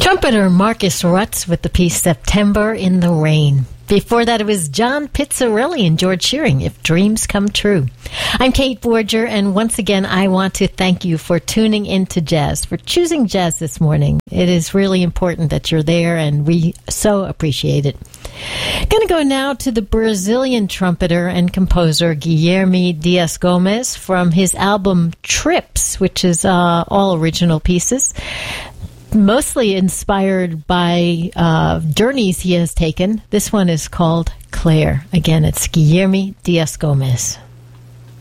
Trumpeter Marcus Rutz with the piece September in the Rain. Before that, it was John Pizzarelli and George Shearing, If Dreams Come True. I'm Kate Borger, and once again, I want to thank you for tuning into jazz, for choosing jazz this morning. It is really important that you're there, and we so appreciate it. Going to go now to the Brazilian trumpeter and composer Guilherme Dias-Gomes from his album Trips, which is all original pieces, mostly inspired by journeys he has taken. This one is called Claire. Again, it's Guilherme Dias-Gomes.